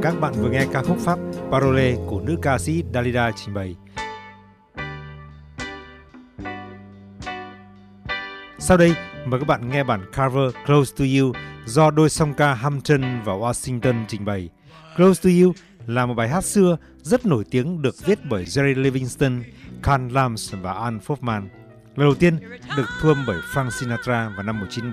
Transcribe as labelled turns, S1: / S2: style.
S1: Các bạn vừa nghe ca khúc Pháp Parole của nữ ca sĩ Dalida trình bày. Sau đây, mời các bạn nghe bản cover Close to You do đôi song ca Hampton và Washington trình bày. Close to You là một bài hát xưa rất nổi tiếng được viết bởi Jerry Livingston, Carl Lambs và Ann Folkman. Lần đầu tiên được thu âm bởi Frank Sinatra vào năm 1970.